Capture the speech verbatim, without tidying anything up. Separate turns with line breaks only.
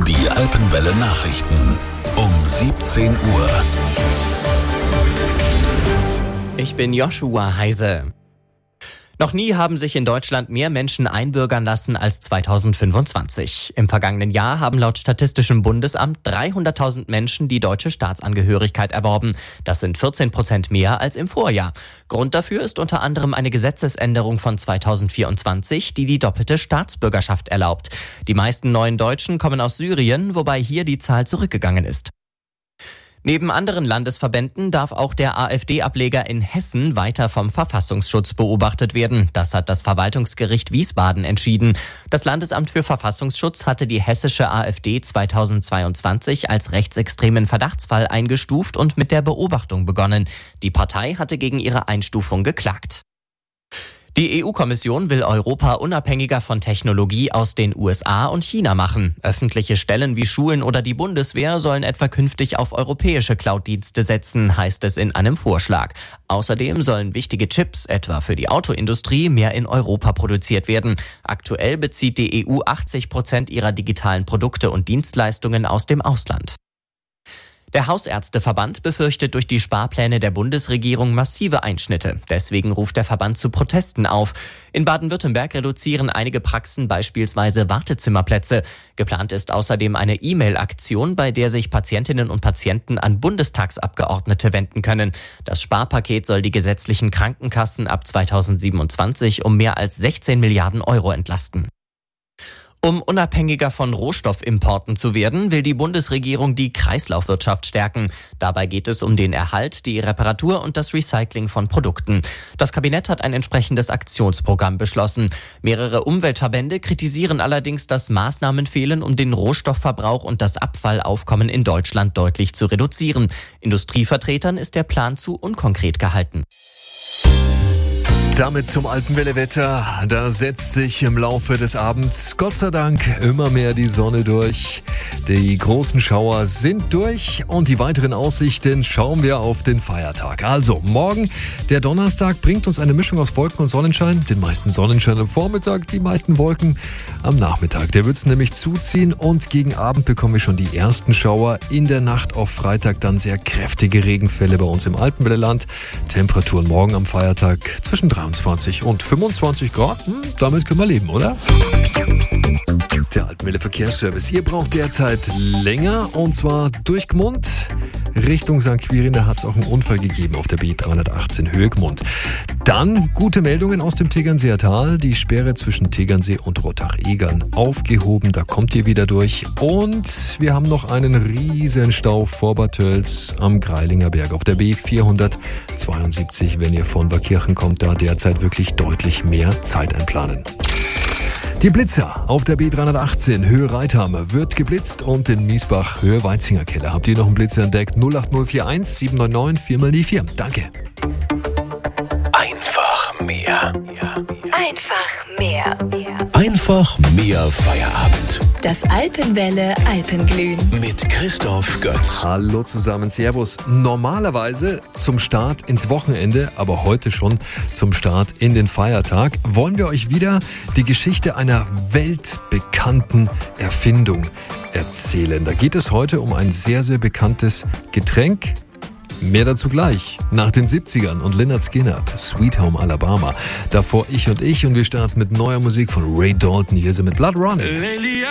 Die Alpenwelle Nachrichten um siebzehn Uhr.
Ich bin Joshua Heise. Noch nie haben sich in Deutschland mehr Menschen einbürgern lassen als zweitausendfünfundzwanzig. Im vergangenen Jahr haben laut Statistischem Bundesamt dreihunderttausend Menschen die deutsche Staatsangehörigkeit erworben. Das sind vierzehn Prozent mehr als im Vorjahr. Grund dafür ist unter anderem eine Gesetzesänderung von zweitausendvierundzwanzig, die die doppelte Staatsbürgerschaft erlaubt. Die meisten neuen Deutschen kommen aus Syrien, wobei hier die Zahl zurückgegangen ist. Neben anderen Landesverbänden darf auch der AfD-Ableger in Hessen weiter vom Verfassungsschutz beobachtet werden. Das hat das Verwaltungsgericht Wiesbaden entschieden. Das Landesamt für Verfassungsschutz hatte die hessische AfD zweitausendzweiundzwanzig als rechtsextremen Verdachtsfall eingestuft und mit der Beobachtung begonnen. Die Partei hatte gegen ihre Einstufung geklagt. Die E U-Kommission will Europa unabhängiger von Technologie aus den U S A und China machen. Öffentliche Stellen wie Schulen oder die Bundeswehr sollen etwa künftig auf europäische Cloud-Dienste setzen, heißt es in einem Vorschlag. Außerdem sollen wichtige Chips, etwa für die Autoindustrie, mehr in Europa produziert werden. Aktuell bezieht die E U achtzig Prozent ihrer digitalen Produkte und Dienstleistungen aus dem Ausland. Der Hausärzteverband befürchtet durch die Sparpläne der Bundesregierung massive Einschnitte. Deswegen ruft der Verband zu Protesten auf. In Baden-Württemberg reduzieren einige Praxen beispielsweise Wartezimmerplätze. Geplant ist außerdem eine E-Mail-Aktion, bei der sich Patientinnen und Patienten an Bundestagsabgeordnete wenden können. Das Sparpaket soll die gesetzlichen Krankenkassen ab zweitausendsiebenundzwanzig um mehr als sechzehn Milliarden Euro entlasten. Um unabhängiger von Rohstoffimporten zu werden, will die Bundesregierung die Kreislaufwirtschaft stärken. Dabei geht es um den Erhalt, die Reparatur und das Recycling von Produkten. Das Kabinett hat ein entsprechendes Aktionsprogramm beschlossen. Mehrere Umweltverbände kritisieren allerdings, dass Maßnahmen fehlen, um den Rohstoffverbrauch und das Abfallaufkommen in Deutschland deutlich zu reduzieren. Industrievertretern ist der Plan zu unkonkret gehalten.
Damit zum Alpenwelle-Wetter. Da setzt sich im Laufe des Abends Gott sei Dank immer mehr die Sonne durch. Die großen Schauer sind durch und die weiteren Aussichten schauen wir auf den Feiertag. Also morgen, der Donnerstag, bringt uns eine Mischung aus Wolken und Sonnenschein. Den meisten Sonnenschein am Vormittag, die meisten Wolken am Nachmittag. Der wird es nämlich zuziehen und gegen Abend bekommen wir schon die ersten Schauer. In der Nacht auf Freitag dann sehr kräftige Regenfälle bei uns im Alpenwelleland. Temperaturen morgen am Feiertag zwischen dreiundzwanzig und fünfundzwanzig Grad. Hm, damit können wir leben, oder? Der Alpenwelle Verkehrsservice. Ihr braucht derzeit länger und zwar durch Gmund. Richtung Sankt Quirin hat es auch einen Unfall gegeben auf der B dreihundertachtzehn Höhe Gmund. Dann gute Meldungen aus dem Tegernseer Tal. Die Sperre zwischen Tegernsee und Rottach-Egern aufgehoben. Da kommt ihr wieder durch. Und wir haben noch einen riesen Stau vor Bad Tölz am Greilinger Berg auf der B vierhundertzweiundsiebzig. Wenn ihr von Waakirchen kommt, da derzeit wirklich deutlich mehr Zeit einplanen. Die Blitzer auf der B dreihundertachtzehn Höhe Reitham wird geblitzt und in Miesbach Höhe Weitzinger Keller. Habt ihr noch einen Blitzer entdeckt? null acht null vier eins sieben neun neun vier mal die vier. Danke.
Einfach mehr.
Einfach mehr.
Einfach mehr Feierabend.
Das Alpenwelle Alpenglühen.
Mit Christoph Götz.
Hallo zusammen, Servus. Normalerweise zum Start ins Wochenende, aber heute schon zum Start in den Feiertag, wollen wir euch wieder die Geschichte einer weltbekannten Erfindung erzählen. Da geht es heute um ein sehr, sehr bekanntes Getränk. Mehr dazu gleich, nach den siebzigern und Lynyrd Skynyrd, Sweet Home Alabama. Davor Ich und Ich und wir starten mit neuer Musik von Ray Dalton. Hier sind mit Blood Running.